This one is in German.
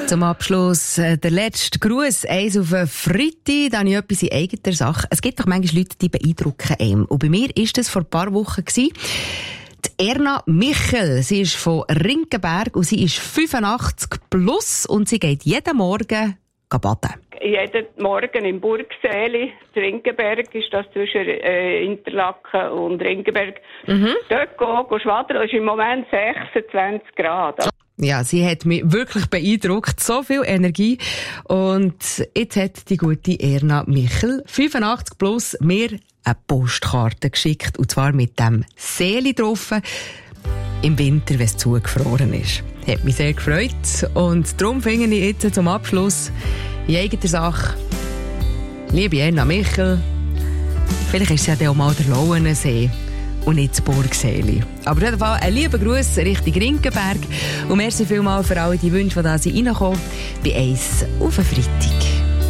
Zum Abschluss der letzte Gruß, eins auf einen Freitag, da habe ich etwas in eigener Sache. Es gibt doch manchmal Leute, die beeindrucken einem. Und bei mir war das vor ein paar Wochen. Die Erna Michel, sie ist von Rinkenberg und sie ist 85 plus und sie geht jeden Morgen baden. Jeden Morgen im Burgsäli, Rinkenberg ist das zwischen Interlaken und Rinkenberg. Dort gehen schwadern, das ist im Moment 26 Grad. Ja, sie hat mich wirklich beeindruckt. So viel Energie. Und jetzt hat die gute Erna Michel, 85 plus, mir eine Postkarte geschickt. Und zwar mit dem Seeli drauf. Im Winter, wenn es zugefroren ist. Hat mich sehr gefreut. Und darum finde ich jetzt zum Abschluss in eigener Sache, liebe Erna Michel, vielleicht ist es ja dann auch mal der Lauensee und nicht das Burgsäli. Aber auf jeden Fall ein lieber Gruß Richtung Rinkenberg und merci vielmals für alle die Wünsche, die da reinkommen bei «1 auf den Freitag».